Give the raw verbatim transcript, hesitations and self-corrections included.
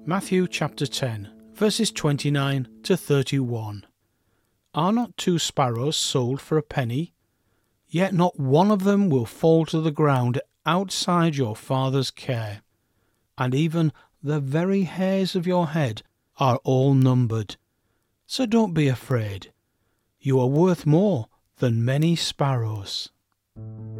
Matthew chapter ten, verses twenty-nine to thirty-one. Are not two sparrows sold for a penny? Yet not one of them will fall to the ground outside your Father's care. And even the very hairs of your head are all numbered. So don't be afraid. You are worth more than many sparrows.